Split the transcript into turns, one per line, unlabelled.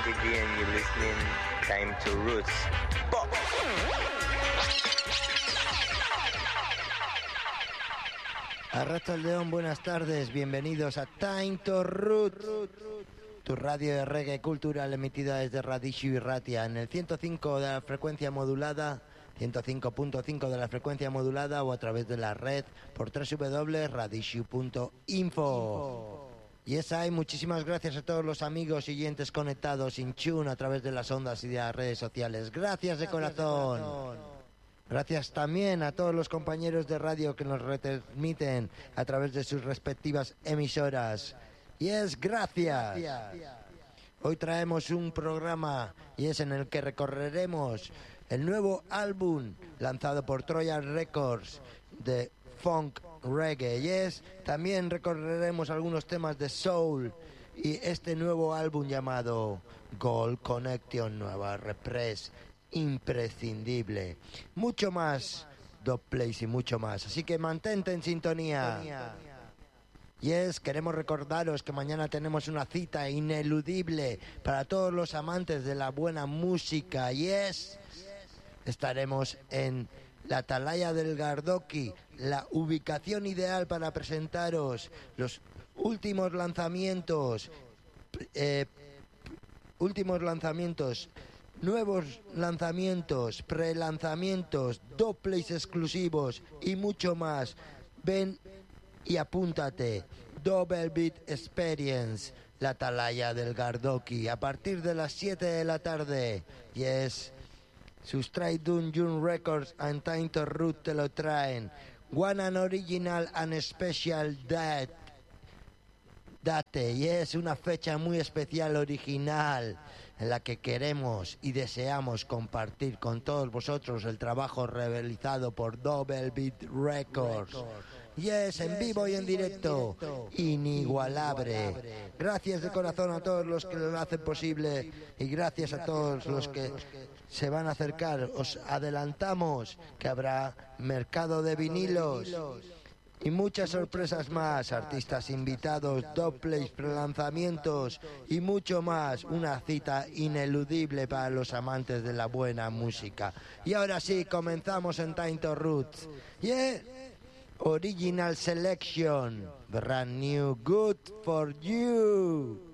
Wiggy and you're listening Time to Roots. Pop.
Arrachaldeón, buenas tardes, bienvenidos a Time to Roots, tu radio de reggae cultural emitida desde Radishu y Ratia en el 105 de la frecuencia modulada, 105.5 de la frecuencia modulada o a través de la red por www.radishu.info. Y muchísimas gracias a todos los amigos y oyentes conectados in tune a través de las ondas y de las redes sociales. Gracias de corazón. Gracias también a todos los compañeros de radio que nos retransmiten a través de sus respectivas emisoras. Gracias. Hoy traemos un programa en el que recorreremos el nuevo álbum lanzado por Trojan Records de Funk Reggae. También recorreremos algunos temas de soul y este nuevo álbum llamado Gold Connection, nueva Repress, imprescindible. Mucho más, Dubplace y mucho más. Así que mantente en sintonía. Queremos recordaros que mañana tenemos una cita ineludible para todos los amantes de la buena música. Estaremos en la Atalaya del Gardoki, la ubicación ideal para presentaros los últimos lanzamientos, nuevos lanzamientos, prelanzamientos, Dubplace exclusivos y mucho más. Ven y apúntate. Double Beat Experience, la Atalaya del Gardoki, a partir de las 7 de la tarde. Subscribe Dungeon Records and Time to Root te lo traen. One and Original and Special Date. Una fecha muy especial, original, en la que queremos y deseamos compartir con todos vosotros el trabajo realizado por Double Beat Records. En vivo y en directo, inigualable. Gracias de corazón a todos los que lo hacen posible y gracias a todos los que se van a acercar. Os adelantamos que habrá mercado de vinilos y muchas sorpresas más, artistas invitados, Dubplace, prelanzamientos y mucho más. Una cita ineludible para los amantes de la buena música. Y ahora sí, comenzamos en Time to Roots. Original Selection, brand new, good for you.